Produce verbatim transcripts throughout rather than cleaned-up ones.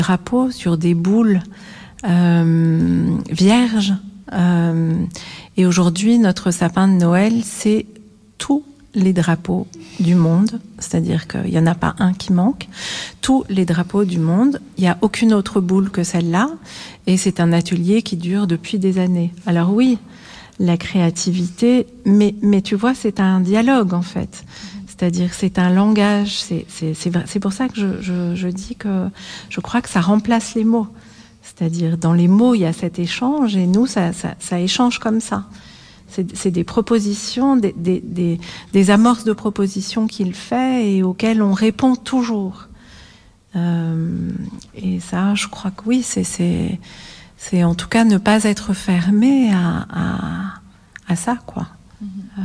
drapeaux sur des boules euh, vierges. Euh, et aujourd'hui, notre sapin de Noël, c'est tous les drapeaux du monde, c'est-à-dire qu'il n'y en a pas un qui manque, tous les drapeaux du monde, il n'y a aucune autre boule que celle-là, et c'est un atelier qui dure depuis des années. Alors oui, la créativité, mais, mais tu vois, c'est un dialogue en fait, c'est-à-dire c'est un langage, c'est, c'est, c'est, c'est pour ça que je, je, je dis que je crois que ça remplace les mots, c'est-à-dire dans les mots, il y a cet échange, et nous, ça, ça, ça échange comme ça. C'est, c'est des propositions, des, des, des, des amorces de propositions qu'il fait et auxquelles on répond toujours. Euh, et ça, je crois que oui, c'est, c'est, c'est en tout cas ne pas être fermé à, à, à ça, quoi. Mm-hmm. Euh,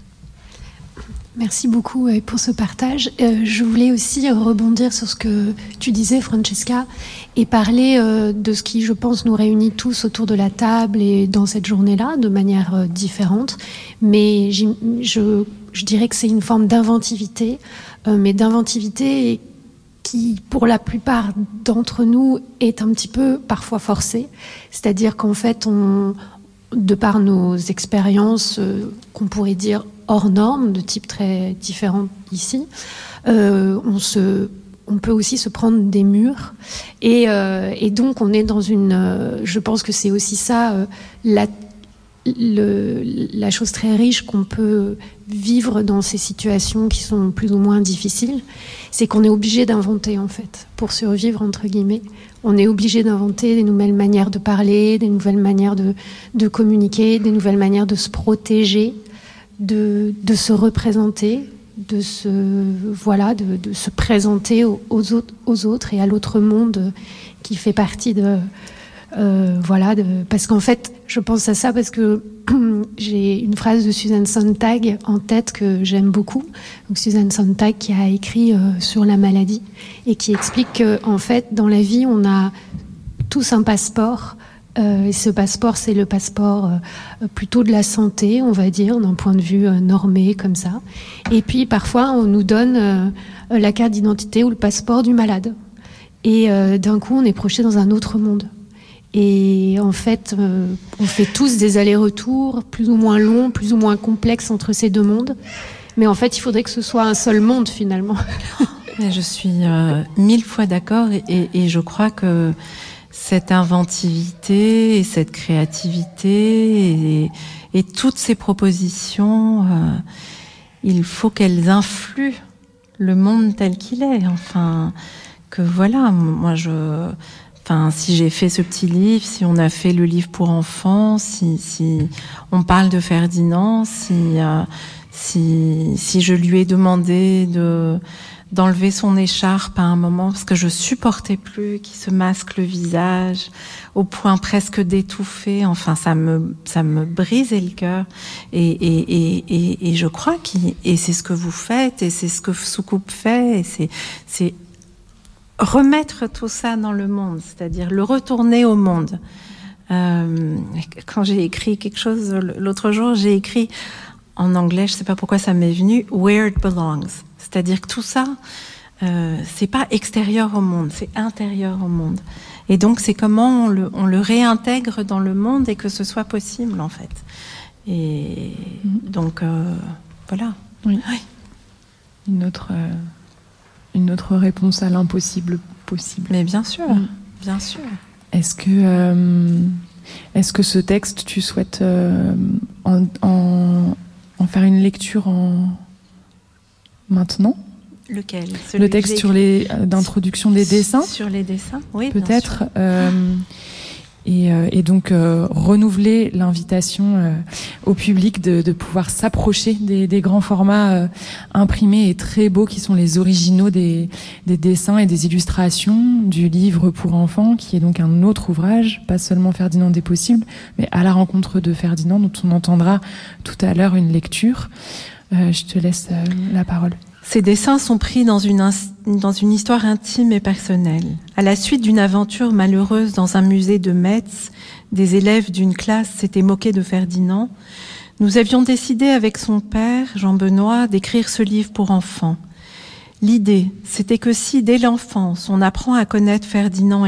Merci beaucoup pour ce partage. Euh, je voulais aussi rebondir sur ce que tu disais, Francesca, et parler euh, de ce qui, je pense, nous réunit tous autour de la table et dans cette journée-là, de manière euh, différente. Mais je, je dirais que c'est une forme d'inventivité, euh, mais d'inventivité qui, pour la plupart d'entre nous, est un petit peu parfois forcée. C'est-à-dire qu'en fait, on, de par nos expériences, euh, qu'on pourrait dire hors normes, de type très différent ici, euh, on, se, on peut aussi se prendre des murs. Et, euh, et donc, on est dans une... Euh, je pense que c'est aussi ça, euh, la, le, la chose très riche qu'on peut vivre dans ces situations qui sont plus ou moins difficiles, c'est qu'on est obligé d'inventer, en fait, pour survivre, entre guillemets. On est obligé d'inventer des nouvelles manières de parler, des nouvelles manières de, de communiquer, des nouvelles manières de se protéger, De, de se représenter, de se, voilà, de, de se présenter aux, aux, autres, aux autres et à l'autre monde qui fait partie de... Euh, voilà, de, parce qu'en fait, je pense à ça parce que j'ai une phrase de Susan Sontag en tête que j'aime beaucoup. Donc, Susan Sontag qui a écrit euh, sur la maladie et qui explique qu'en fait, dans la vie, on a tous un passeport. Euh, et ce passeport, c'est le passeport euh, plutôt de la santé, on va dire, d'un point de vue euh, normé, comme ça. Et puis, parfois, on nous donne euh, la carte d'identité ou le passeport du malade. Et euh, d'un coup, on est projeté dans un autre monde. Et en fait, euh, on fait tous des allers-retours, plus ou moins longs, plus ou moins complexes entre ces deux mondes. Mais en fait, il faudrait que ce soit un seul monde, finalement. Je suis euh, mille fois d'accord et, et, et je crois que cette inventivité et cette créativité et, et toutes ces propositions, euh, il faut qu'elles influent le monde tel qu'il est. Enfin, que voilà, moi je... Enfin, si j'ai fait ce petit livre, si on a fait le livre pour enfants, si, si on parle de Ferdinand, si, euh, si, si je lui ai demandé de... d'enlever son écharpe à un moment parce que je supportais plus qu'il se masque le visage au point presque d'étouffer. Enfin, ça me ça me brisait le cœur. Et et et et, et je crois qu'il et c'est ce que vous faites et c'est ce que Soucoupe fait. Et c'est c'est remettre tout ça dans le monde, c'est-à-dire le retourner au monde. Euh, quand j'ai écrit quelque chose l'autre jour, j'ai écrit en anglais, je sais pas pourquoi ça m'est venu, Where it belongs. C'est-à-dire que tout ça, euh, c'est pas extérieur au monde, c'est intérieur au monde. Et donc, c'est comment on le, on le réintègre dans le monde et que ce soit possible, en fait. Et mmh. donc, euh, voilà. Oui. Oui. Une autre, euh, une autre réponse à l'impossible possible. Mais bien sûr, mmh. bien sûr. Est-ce que, euh, est-ce que ce texte, tu souhaites euh, en, en, en faire une lecture en... maintenant? Lequel? Le texte sur les euh, d'introduction des dessins. Sur les dessins, oui. Peut-être. Euh, et, euh, et donc euh, renouveler l'invitation euh, au public de, de pouvoir s'approcher des, des grands formats euh, imprimés et très beaux qui sont les originaux des, des dessins et des illustrations du livre pour enfants, qui est donc un autre ouvrage, pas seulement Ferdinand des possibles, mais à la rencontre de Ferdinand, dont on entendra tout à l'heure une lecture. Euh, je te laisse euh, la parole. Ces dessins sont pris dans une, dans une histoire intime et personnelle. À la suite d'une aventure malheureuse dans un musée de Metz, des élèves d'une classe s'étaient moqués de Ferdinand. Nous avions décidé avec son père, Jean-Benoît, d'écrire ce livre pour enfants. L'idée, c'était que si dès l'enfance, on apprend à connaître Ferdinand